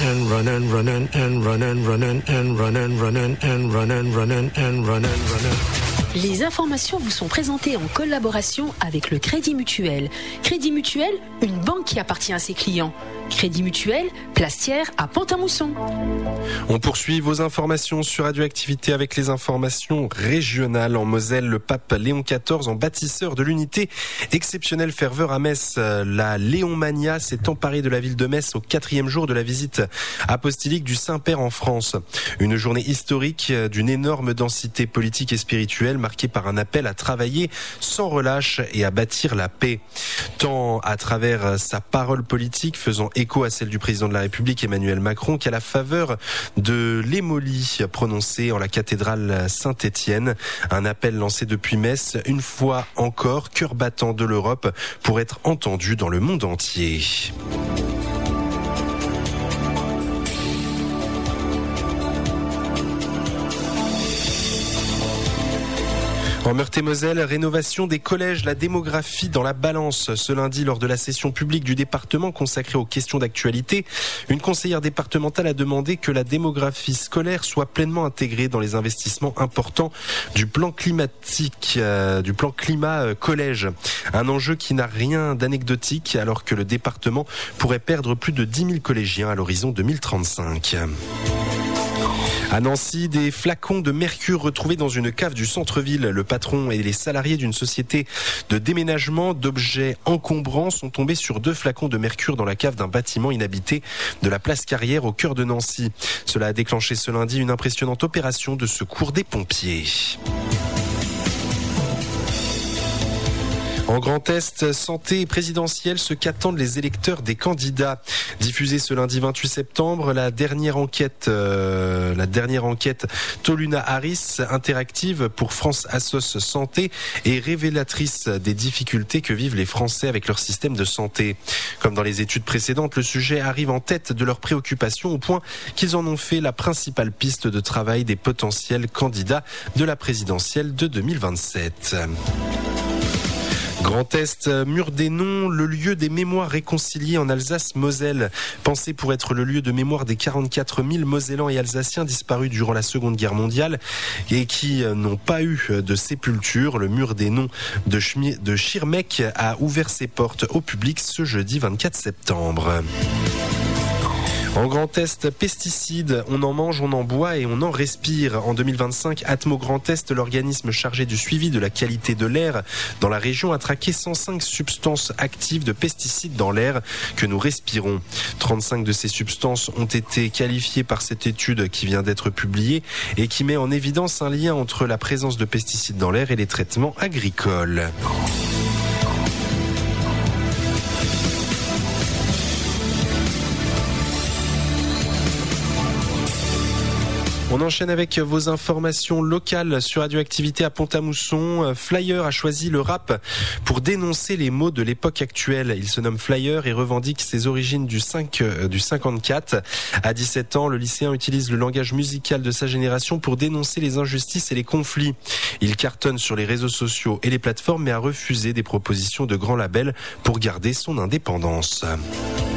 and run and run and run and run and run and run and run and run and run and run. Les informations vous sont présentées en collaboration avec le Crédit Mutuel. Crédit Mutuel, une banque qui appartient à ses clients. Crédit Mutuel, place Thiers à Pont-à-Mousson. On poursuit vos informations sur Radioactivité avec les informations régionales. En Moselle, le pape Léon XIV, en bâtisseur de l'unité, exceptionnelle ferveur à Metz. La Léonmania s'est emparée de la ville de Metz au 4e jour de la visite apostolique du Saint-Père en France. Une journée historique d'une énorme densité politique et spirituelle, marquée par un appel à travailler sans relâche et à bâtir la paix. Tant à travers sa parole politique faisant écho à celle du président de la République Emmanuel Macron qu'à la faveur de l'hémolie prononcée en la cathédrale Saint-Étienne. Un appel lancé depuis Metz, une fois encore, cœur battant de l'Europe pour être entendu dans le monde entier. En Meurthe-et-Moselle, rénovation des collèges, la démographie dans la balance. Ce lundi, lors de la session publique du département consacrée aux questions d'actualité, une conseillère départementale a demandé que la démographie scolaire soit pleinement intégrée dans les investissements importants du plan climatique, du plan climat collège. Un enjeu qui n'a rien d'anecdotique alors que le département pourrait perdre plus de 10 000 collégiens à l'horizon 2035. À Nancy, des flacons de mercure retrouvés dans une cave du centre-ville. Le patron et les salariés d'une société de déménagement d'objets encombrants sont tombés sur 2 flacons de mercure dans la cave d'un bâtiment inhabité de la place Carrière au cœur de Nancy. Cela a déclenché ce lundi une impressionnante opération de secours des pompiers. En Grand Est, santé présidentielle, ce qu'attendent les électeurs des candidats. Diffusée ce lundi 28 septembre, la dernière enquête Toluna Harris interactive pour France Assos Santé est révélatrice des difficultés que vivent les Français avec leur système de santé. Comme dans les études précédentes, le sujet arrive en tête de leurs préoccupations au point qu'ils en ont fait la principale piste de travail des potentiels candidats de la présidentielle de 2027. Grand Est, Mur des Noms, le lieu des mémoires réconciliés en Alsace-Moselle. Pensé pour être le lieu de mémoire des 44 000 Mosellans et Alsaciens disparus durant la Seconde Guerre mondiale et qui n'ont pas eu de sépulture, le Mur des Noms de Schirmeck a ouvert ses portes au public ce jeudi 24 septembre. En Grand Est, pesticides, on en mange, on en boit et on en respire. En 2025, Atmo Grand Est, l'organisme chargé du suivi de la qualité de l'air dans la région, a traqué 105 substances actives de pesticides dans l'air que nous respirons. 35 de ces substances ont été qualifiées par cette étude qui vient d'être publiée et qui met en évidence un lien entre la présence de pesticides dans l'air et les traitements agricoles. On enchaîne avec vos informations locales sur Radioactivité à Pont-à-Mousson. Flyer a choisi le rap pour dénoncer les maux de l'époque actuelle. Il se nomme Flyer et revendique ses origines du 54. À 17 ans, le lycéen utilise le langage musical de sa génération pour dénoncer les injustices et les conflits. Il cartonne sur les réseaux sociaux et les plateformes mais a refusé des propositions de grands labels pour garder son indépendance.